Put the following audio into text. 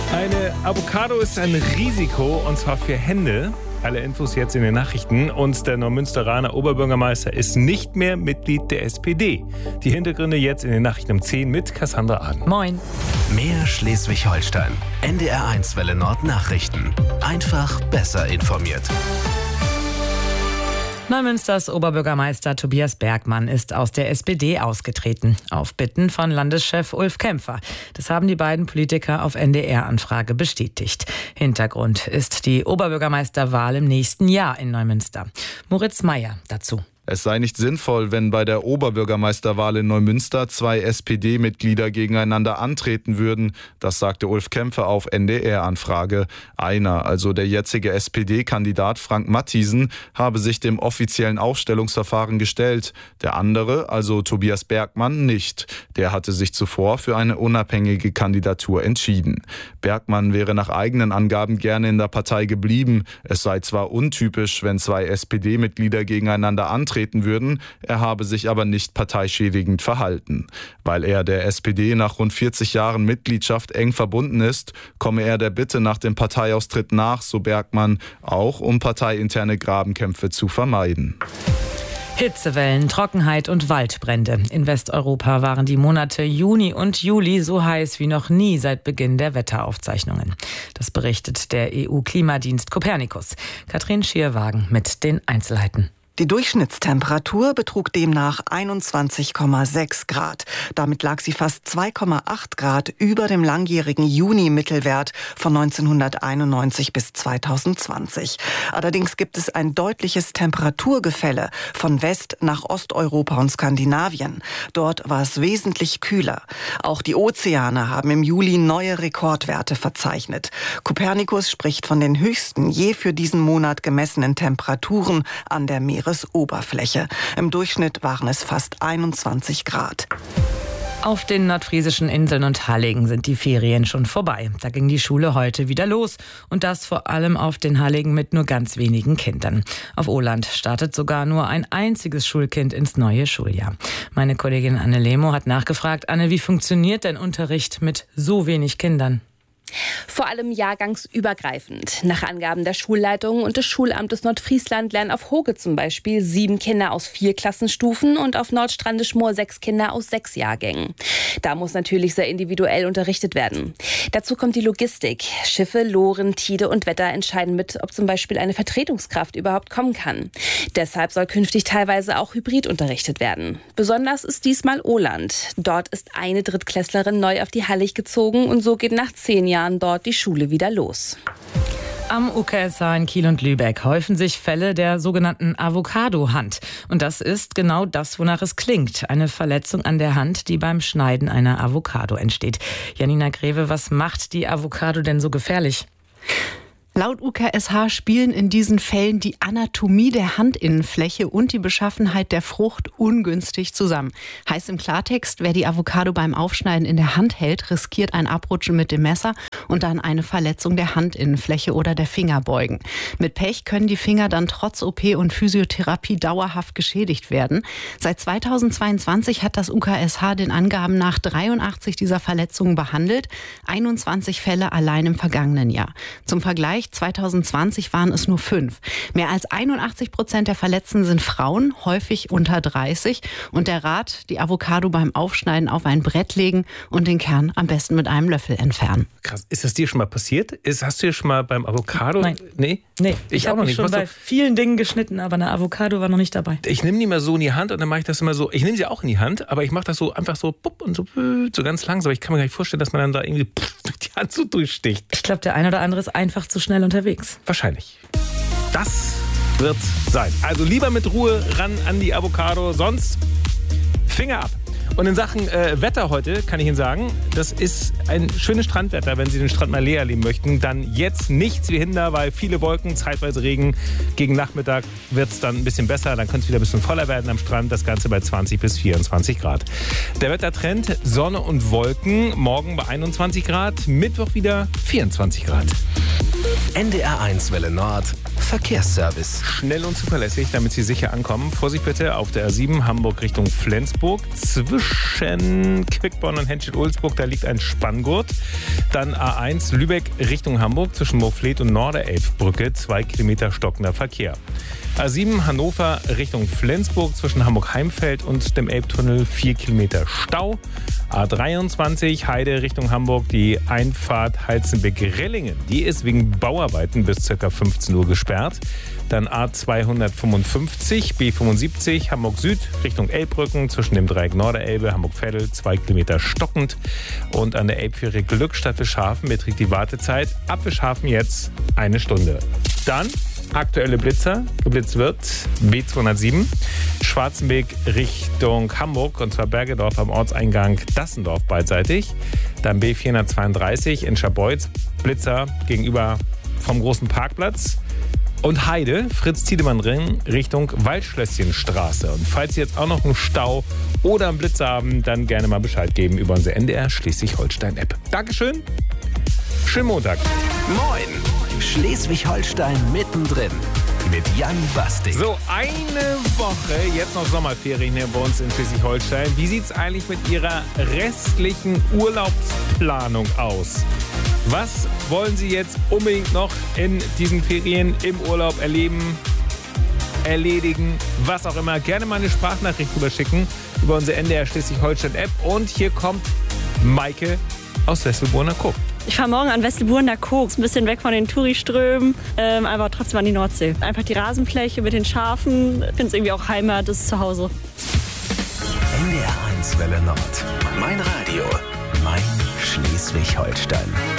Eine Avocado ist ein Risiko, und zwar für Hände. Alle Infos jetzt in den Nachrichten. Und der Neumünsteraner Oberbürgermeister ist nicht mehr Mitglied der SPD. Die Hintergründe jetzt in den Nachrichten um 10 mit Cassandra Ahn. Moin. Mehr Schleswig-Holstein. NDR1 Welle Nord Nachrichten. Einfach besser informiert. Neumünsters Oberbürgermeister Tobias Bergmann ist aus der SPD ausgetreten. Auf Bitten von Landeschef Ulf Kämpfer. Das haben die beiden Politiker auf NDR-Anfrage bestätigt. Hintergrund ist die Oberbürgermeisterwahl im nächsten Jahr in Neumünster. Moritz Meyer dazu. Es sei nicht sinnvoll, wenn bei der Oberbürgermeisterwahl in Neumünster 2 SPD-Mitglieder gegeneinander antreten würden. Das sagte Ulf Kämpfer auf NDR-Anfrage. Einer, also der jetzige SPD-Kandidat Frank Mathiesen, habe sich dem offiziellen Aufstellungsverfahren gestellt. Der andere, also Tobias Bergmann, nicht. Der hatte sich zuvor für eine unabhängige Kandidatur entschieden. Bergmann wäre nach eigenen Angaben gerne in der Partei geblieben. Es sei zwar untypisch, wenn 2 SPD-Mitglieder gegeneinander antreten würden, er habe sich aber nicht parteischädigend verhalten. Weil er der SPD nach rund 40 Jahren Mitgliedschaft eng verbunden ist, komme er der Bitte nach dem Parteiaustritt nach, so Bergmann, auch um parteiinterne Grabenkämpfe zu vermeiden. Hitzewellen, Trockenheit und Waldbrände. In Westeuropa waren die Monate Juni und Juli so heiß wie noch nie seit Beginn der Wetteraufzeichnungen. Das berichtet der EU-Klimadienst Copernicus. Katrin Schierwagen mit den Einzelheiten. Die Durchschnittstemperatur betrug demnach 21,6 Grad. Damit lag sie fast 2,8 Grad über dem langjährigen Juni-Mittelwert von 1991 bis 2020. Allerdings gibt es ein deutliches Temperaturgefälle von West- nach Osteuropa und Skandinavien. Dort war es wesentlich kühler. Auch die Ozeane haben im Juli neue Rekordwerte verzeichnet. Copernicus spricht von den höchsten je für diesen Monat gemessenen Temperaturen an der Meeresoberfläche. Im Durchschnitt waren es fast 21 Grad. Auf den nordfriesischen Inseln und Halligen sind die Ferien schon vorbei. Da ging die Schule heute wieder los. Und das vor allem auf den Halligen mit nur ganz wenigen Kindern. Auf Åland startet sogar nur ein einziges Schulkind ins neue Schuljahr. Meine Kollegin Anne Lemo hat nachgefragt. Anne, wie funktioniert denn Unterricht mit so wenig Kindern? Vor allem jahrgangsübergreifend. Nach Angaben der Schulleitung und des Schulamtes Nordfriesland lernen auf Hoge zum Beispiel 7 Kinder aus 4 Klassenstufen und auf Nordstrandischmoor 6 Kinder aus 6 Jahrgängen. Da muss natürlich sehr individuell unterrichtet werden. Dazu kommt die Logistik. Schiffe, Loren, Tide und Wetter entscheiden mit, ob zum Beispiel eine Vertretungskraft überhaupt kommen kann. Deshalb soll künftig teilweise auch hybrid unterrichtet werden. Besonders ist diesmal Åland. Dort ist eine Drittklässlerin neu auf die Hallig gezogen und so geht nach 10 Jahren dort die Schule wieder los. Am UKSH in Kiel und Lübeck häufen sich Fälle der sogenannten Avocado-Hand. Und das ist genau das, wonach es klingt. Eine Verletzung an der Hand, die beim Schneiden einer Avocado entsteht. Janina Greve, was macht die Avocado denn so gefährlich? Laut UKSH spielen in diesen Fällen die Anatomie der Handinnenfläche und die Beschaffenheit der Frucht ungünstig zusammen. Heißt im Klartext, wer die Avocado beim Aufschneiden in der Hand hält, riskiert ein Abrutschen mit dem Messer und dann eine Verletzung der Handinnenfläche oder der Fingerbeugen. Mit Pech können die Finger dann trotz OP und Physiotherapie dauerhaft geschädigt werden. Seit 2022 hat das UKSH den Angaben nach 83 dieser Verletzungen behandelt, 21 Fälle allein im vergangenen Jahr. Zum Vergleich, 2020 waren es nur 5. Mehr als 81% der Verletzten sind Frauen, häufig unter 30. Und der Rat, die Avocado beim Aufschneiden auf ein Brett legen und den Kern am besten mit einem Löffel entfernen. Krass. Ist das dir schon mal passiert? Hast du dir schon mal beim Avocado? Nein. Nee? Ich habe mich schon bei vielen Dingen geschnitten, aber eine Avocado war noch nicht dabei. Ich nehme die mal so in die Hand und dann mache ich das immer so. Ich nehme sie auch in die Hand, aber ich mache das so einfach so pupp und so ganz langsam. Ich kann mir gar nicht vorstellen, dass man dann da irgendwie die Hand so durchsticht. Ich glaube, der ein oder andere ist einfach zu schnell unterwegs. Wahrscheinlich. Das wird sein. Also lieber mit Ruhe ran an die Avocado, sonst Finger ab. Und in Sachen Wetter heute kann ich Ihnen sagen, das ist ein schönes Strandwetter. Wenn Sie den Strand mal leer erleben möchten, dann jetzt nichts wie Hinder, weil viele Wolken, zeitweise Regen. Gegen Nachmittag wird es dann ein bisschen besser. Dann könnte es wieder ein bisschen voller werden am Strand. Das Ganze bei 20 bis 24 Grad. Der Wettertrend, Sonne und Wolken. Morgen bei 21 Grad, Mittwoch wieder 24 Grad. NDR1 Welle Nord. Verkehrsservice. Schnell und zuverlässig, damit Sie sicher ankommen. Vorsicht bitte auf der A7 Hamburg Richtung Flensburg. Zwischen Quickborn und Henstedt-Ulzburg, da liegt ein Spanngurt. Dann A1 Lübeck Richtung Hamburg zwischen Moorfleet und Norderelbbrücke. 2 Kilometer stockender Verkehr. A7 Hannover Richtung Flensburg zwischen Hamburg-Heimfeld und dem Elbtunnel 4 Kilometer Stau. A23 Heide Richtung Hamburg, die Einfahrt Heizenbeck-Rellingen. Die ist wegen Bauarbeiten bis ca. 15 Uhr gesperrt. Dann A255 B75 Hamburg Süd Richtung Elbbrücken zwischen dem Dreieck Norderelbe, Hamburg-Veddel 2 Kilometer stockend. Und an der Elbfähre Glückstadt-Wischhafen beträgt die Wartezeit ab Wischhafen jetzt 1 Stunde. Dann aktuelle Blitzer. Geblitzt wird B207 Schwarzenberg Richtung Hamburg, und zwar Bergedorf am Ortseingang Dassendorf beidseitig. Dann B432 in Scharbeutz, Blitzer gegenüber vom großen Parkplatz. Und Heide, Fritz-Tiedemann-Ring Richtung Waldschlösschenstraße. Und falls Sie jetzt auch noch einen Stau oder einen Blitzer haben, dann gerne mal Bescheid geben über unsere NDR Schleswig-Holstein-App. Dankeschön, schönen Montag. Moin! Schleswig-Holstein mittendrin mit Jan Bastik. So, eine Woche, jetzt noch Sommerferien hier bei uns in Schleswig-Holstein. Wie sieht es eigentlich mit Ihrer restlichen Urlaubsplanung aus? Was wollen Sie jetzt unbedingt noch in diesen Ferien im Urlaub erledigen, was auch immer? Gerne mal eine Sprachnachricht rüber schicken über unsere NDR Schleswig-Holstein-App. Und hier kommt Maike aus Wesselburg-Koog. Ich fahre morgen an Wesselburg-Koog, ein bisschen weg von den Touriströmen, aber trotzdem an die Nordsee. Einfach die Rasenfläche mit den Schafen, ich finde es irgendwie auch Heimat, das ist zu Hause. NDR 1 Welle Nord. Mein Radio, mein Schleswig-Holstein.